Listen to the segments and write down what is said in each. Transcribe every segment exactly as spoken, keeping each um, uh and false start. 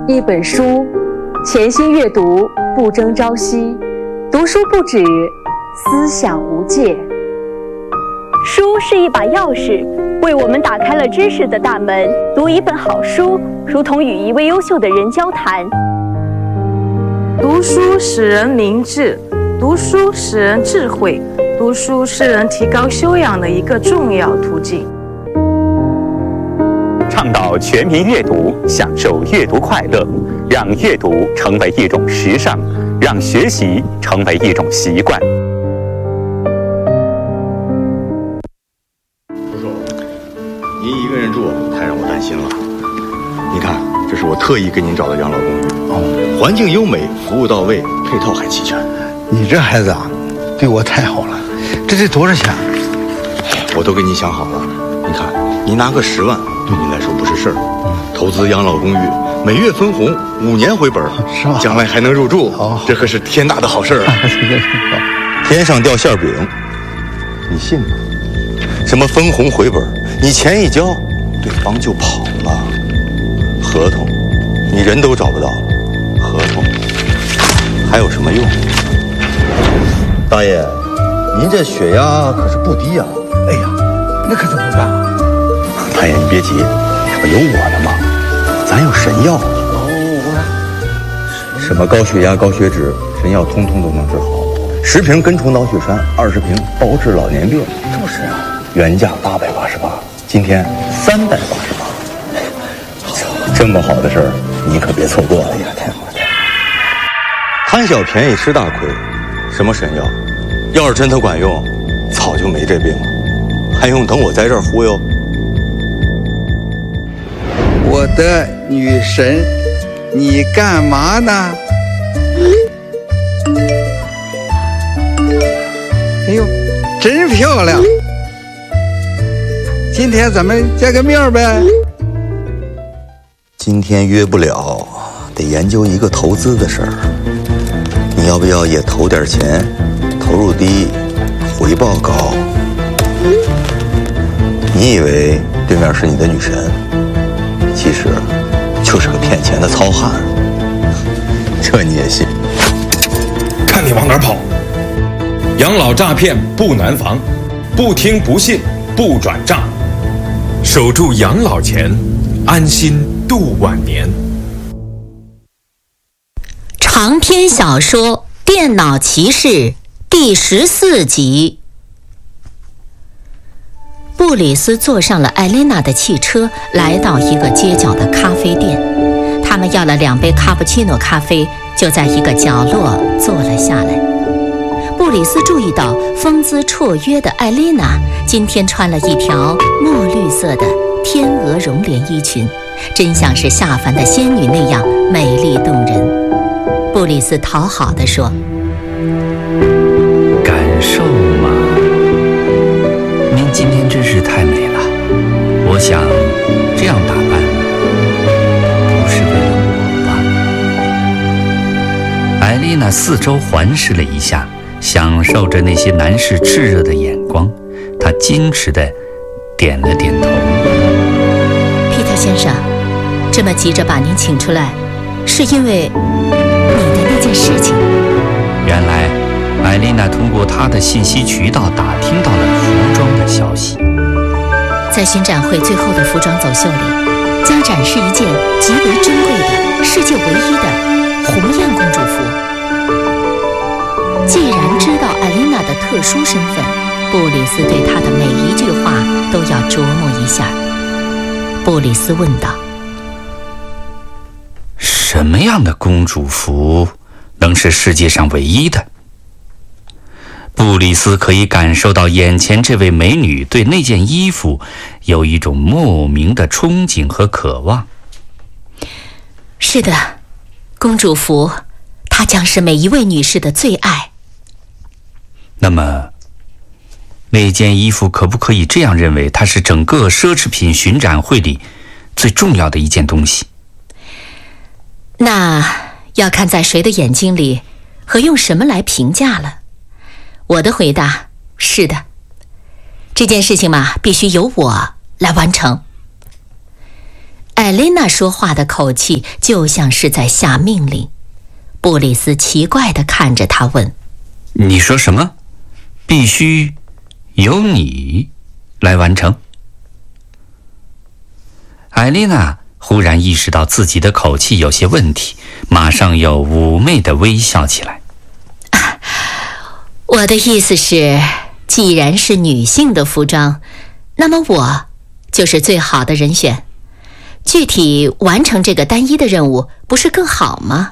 一本书，潜心阅读，不争朝夕。读书不止，思想无界。 书是一把钥匙，为我们打开了知识的大门。读一本好书，如同与一位优秀的人交谈。 读书使人明智，读书使人智慧，读书是人提高修养的一个重要途径。 倡导全民阅读，享受阅读快乐，让阅读成为一种时尚，让学习成为一种习惯。 叔叔，您一个人住太让我担心了。你看，这是我特意给您找的养老公寓，哦，环境优美，服务到位，配套还齐全。 你这孩子啊，对我太好了。这得多少钱？ 我都给你想好了。你看，您拿个十万，对您来说不是事儿。嗯、投资养老公寓，每月分红，五年回本， 是吧？ 将来还能入住， 哦、 这可是天大的好事儿啊！天上掉馅饼，你信吗？什么分红回本，你钱一交，对方就跑了。合同，你人都找不到，合同还有什么用？大爷，您这血压可是不低呀、啊！ 哎呀，那可怎么办啊？ 大爷，你别急，这不有我呢吗？咱有神药。哦，什么高血压、高血脂，神药通通都能治好。十瓶根除脑血栓，二十瓶包治老年病。 这么神啊！ 原价八百八十八，今天三百八十八。这么好的事儿，你可别错过了。 哎呀，太好了！ 贪小便宜吃大亏，什么神药？要是真的管用，早就没这病了，还用等我在这儿忽悠？ 我的女神，你干嘛呢？哎呦，真漂亮！今天咱们见个面呗。 今天约不了，得研究一个投资的事儿。你要不要也投点钱？投入低，回报高。你以为对面是你的女神，其实就是个骗钱的糙汉。这你也信？ 看你往哪儿跑！养老诈骗不难防，不听不信不转账，守住养老钱，安心度晚年。 长篇小说《电脑骑士》第十四集。布里斯坐上了艾莲娜的汽车，来到一个街角的咖啡店。他们要了两杯卡布奇诺咖啡，就在一个角落坐了下来。布里斯注意到风姿绰约的艾莲娜今天穿了一条墨绿色的天鹅绒连衣裙，真像是下凡的仙女那样美丽动人。布里斯讨好地说： 感受嘛，您今天真是太美了。我想这样打扮不是为了我吧。艾丽娜四周环视了一下，享受着那些男士炽热的眼光，她矜持地点了点头。 皮特先生，这么急着把您请出来，是因为你的那件事情。 原来艾丽娜通过她的信息渠道打听到了服装的消息。 在巡展会最后的服装走秀里，将展示一件极为珍贵的世界唯一的红艳公主服。既然知道艾丽娜的特殊身份，布里斯对她的每一句话都要琢磨一下。布里斯问道： 什么样的公主服能是世界上唯一的？布里斯可以感受到眼前这位美女对那件衣服有一种莫名的憧憬和渴望。 是的，公主服，它将是每一位女士的最爱。 那么那件衣服可不可以这样认为，它是整个奢侈品巡展会里最重要的一件东西？ 那要看在谁的眼睛里和用什么来评价了。我的回答是的，这件事情嘛，必须由我来完成。 艾蕾娜说话的口气就像是在下命令。布里斯奇怪地看着他问： 你说什么？必须由你来完成？艾丽娜忽然意识到自己的口气有些问题，马上又妩媚地微笑起来。 啊，我的意思是，既然是女性的服装，那么我就是最好的人选。具体完成这个单一的任务，不是更好吗？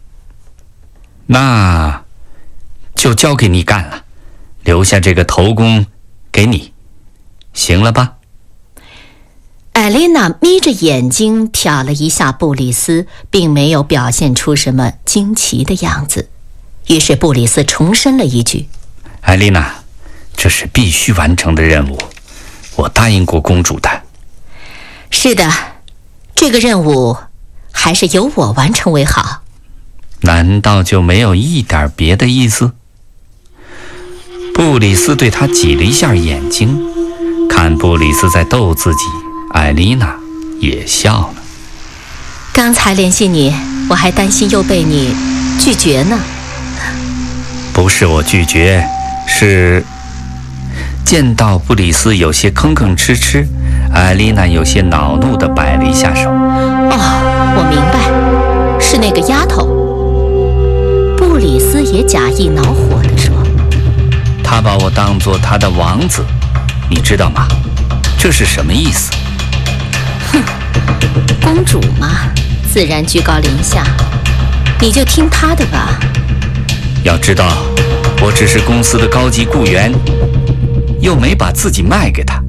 那就交给你干了，留下这个头功给你，行了吧？ 艾丽娜眯着眼睛瞟了一下布里斯，并没有表现出什么惊奇的样子。于是布里斯重申了一句： 艾丽娜，这是必须完成的任务，我答应过公主的。 是的，这个任务还是由我完成为好。 难道就没有一点别的意思？布里斯对他挤了一下眼睛，看布里斯在逗自己，艾丽娜也笑了。 刚才联系你，我还担心又被你拒绝呢。 不是我拒绝，是见到布里斯有些吭吭哧哧，艾丽娜有些恼怒地摆了一下手。 哦，我明白，是那个丫头。布里斯也假意恼火地说： 他把我当作他的王子，你知道吗？这是什么意思？ 哼，公主嘛，自然居高临下，你就听她的吧。 要知道，我只是公司的高级雇员，又没把自己卖给他。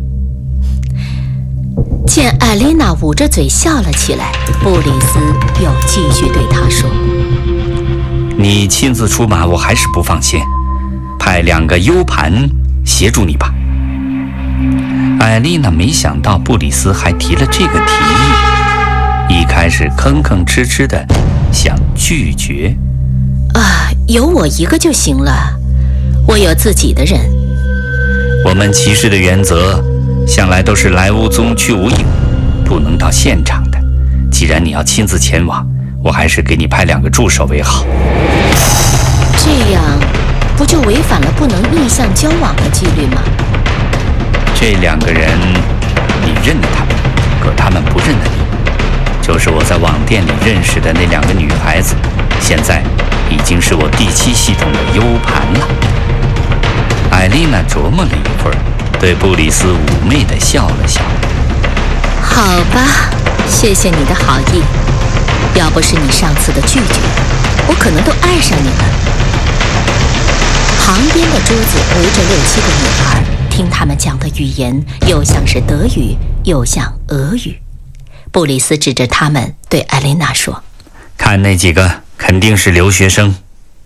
见艾丽娜捂着嘴笑了起来，布里斯又继续对她说： 你亲自出马，我还是不放心，派两个 U 盘协助你吧。艾丽娜没想到布里斯还提了这个提议，一开始吭吭哧哧的想拒绝。 啊，有我一个就行了，我有自己的人。 我们骑士的原则向来都是来无踪去无影，不能到现场的。既然你要亲自前往，我还是给你派两个助手为好。 这样不就违反了不能逆向交往的纪律吗？ 这两个人你认得他们，可他们不认得你。就是我在网店里认识的那两个女孩子，现在已经是我第七系统的 U 盘了。艾丽娜琢磨了一会儿，对布里斯妩媚地笑了笑。 好吧，谢谢你的好意。要不是你上次的拒绝，我可能都爱上你了。旁边的桌子围着六七个女孩，听他们讲的语言又像是德语，又像俄语。布里斯指着他们对艾琳娜说： 看那几个肯定是留学生。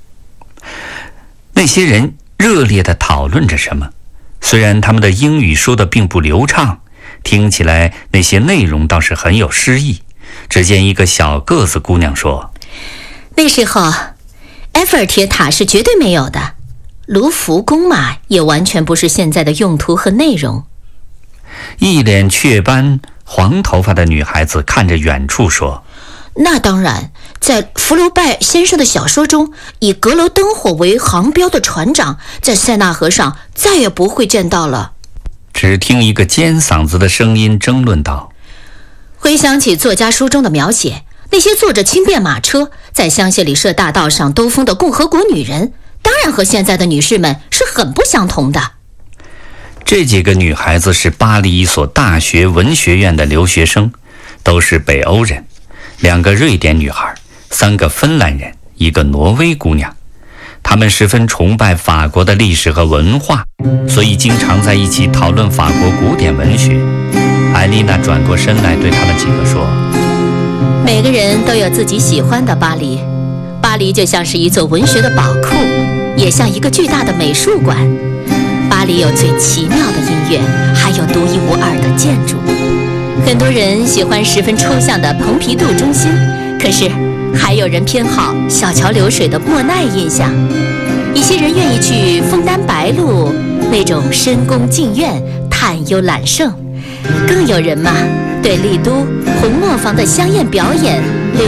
那些人热烈地讨论着什么，虽然他们的英语说得并不流畅，听起来那些内容倒是很有诗意。只见一个小个子姑娘说： 那时候埃菲尔铁塔是绝对没有的，卢浮宫嘛也完全不是现在的用途和内容。 一脸雀斑黄头发的女孩子看着远处说： 那当然，在福楼拜先生的小说中，以阁楼灯火为航标的船长在塞纳河上再也不会见到了。 只听一个尖嗓子的声音争论道： 回想起作家书中的描写，那些坐着轻便马车在香榭里舍大道上兜风的共和国女人，当然和现在的女士们是很不相同的。 这几个女孩子是巴黎一所大学文学院的留学生，都是北欧人，两个瑞典女孩，三个芬兰人，一个挪威姑娘。她们十分崇拜法国的历史和文化，所以经常在一起讨论法国古典文学。艾丽娜转过身来对他们几个说： 每个人都有自己喜欢的巴黎，巴黎就像是一座文学的宝库，也像一个巨大的美术馆。巴黎有最奇妙的音乐，还有独一无二的建筑。很多人喜欢十分抽象的蓬皮杜中心，可是还有人偏好小桥流水的莫奈印象。一些人愿意去枫丹白露那种深宫静院，探幽揽胜。 更有人嘛，对丽都红磨坊的香艳表演